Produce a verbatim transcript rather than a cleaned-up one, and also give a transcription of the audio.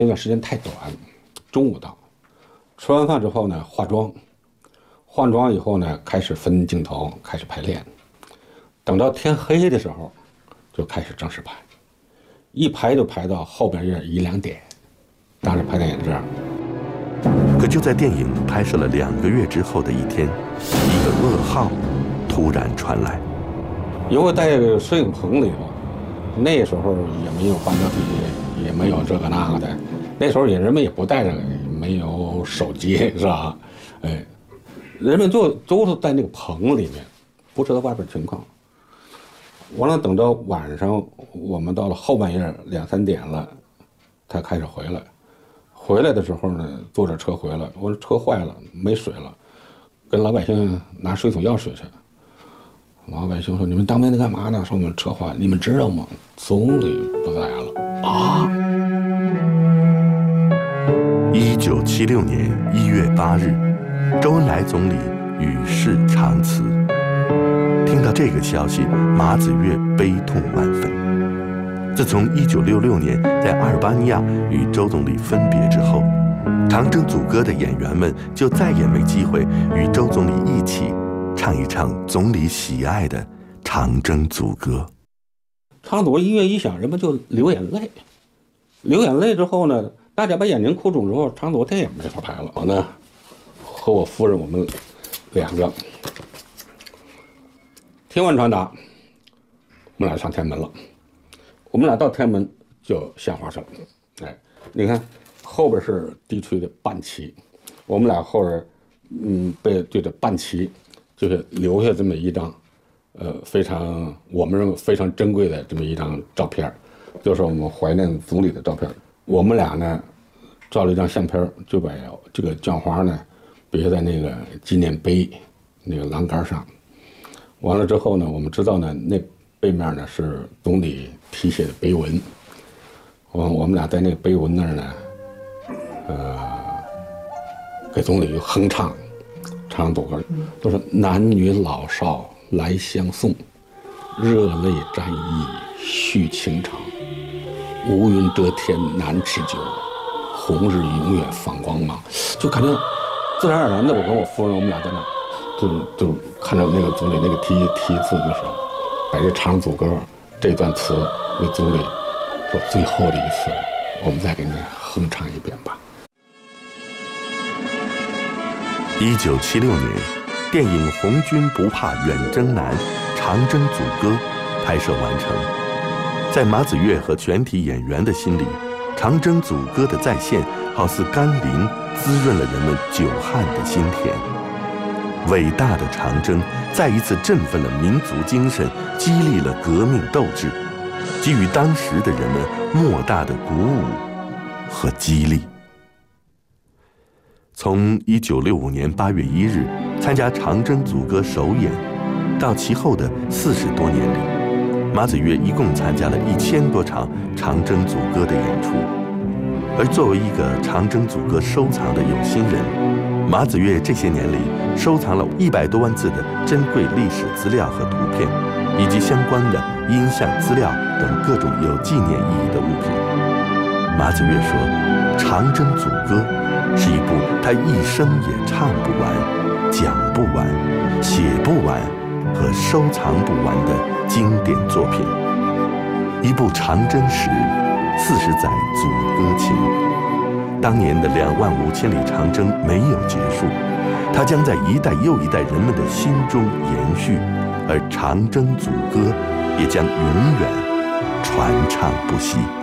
那段时间太短，中午到，吃完饭之后呢，化妆，化完妆以后呢，开始分镜头，开始排练，等到天黑的时候，就开始正式排，一排就排到后边夜一两点，当时排电影这样。 可就在电影拍摄了两个月之后的一天，一个噩耗突然传来。 因为在摄影棚里头，那时候也没有半导体，也没有这个那个的，那时候也人们也不带着，没有手机，是吧？哎，人们就都是在那个棚里面，不知道外边情况。完了，等到晚上，我们到了后半夜两三点了，才开始回来。回来的时候呢，坐着车回来，我说车坏了，没水了，跟老百姓拿水桶要水去。老百姓说：“你们当兵的干嘛呢？”说：“我们车坏，你们知道吗？总理不在了啊！” 一九七六年一月八日，周恩来总理与世长辞。听到这个消息，马子越悲痛万分。自从一九六六年在阿尔巴尼亚与周总理分别之后，长征组歌的演员们就再也没机会与周总理一起唱一唱总理喜爱的长征组歌。 唱组音乐一响，人们就流眼泪，流眼泪之后呢，大家把眼睛哭肿之后，长组电影没法拍了。我呢，和我夫人我们两个听完传达，我们俩上天安门了。我们俩到天安门就献花去了。哎，你看后边是地区的半旗，我们俩后边嗯背对着半旗，就是留下这么一张呃非常我们认为非常珍贵的这么一张照片，就是我们怀念总理的照片。我们俩呢照了一张相片，就把这个绢花呢别在那个纪念碑那个栏杆上。完了之后呢，我们知道呢，那背面呢是总理题写的碑文。我我们俩在那个碑文那儿呢，呃，给总理哼唱，唱组歌，都是男女老少来相送，热泪沾衣续情长，乌云遮天难持久，红日永远放光芒。就感觉自然而然的，我跟我夫人我们俩在那，就就看着那个总理那个题题字的时候，把这长组歌这段词为总理说最后的一次，我们再给你哼唱一遍吧。 一九七六年，电影《红军不怕远征难》长征组歌拍摄完成。在马子越和全体演员的心里，长征组歌的再现好似甘霖，滋润了人们久旱的心田。伟大的长征再一次振奋了民族精神，激励了革命斗志，给予当时的人们莫大的鼓舞和激励。从一九六五年八月一日参加长征组歌首演，到其后的四十多年里，马子越一共参加了一千多场长征组歌的演出。而作为一个长征组歌收藏的有心人，马子越这些年里收藏了一百多万字的珍贵历史资料和图片，以及相关的音像资料等各种有纪念意义的物品。马子越说，长征组歌是一部他一生也唱不完、讲不完、写不完和收藏不完的经典作品，一部长征史，四十载组歌情。当年的两万五千里长征没有结束，它将在一代又一代人们的心中延续，而长征组歌也将永远传唱不息。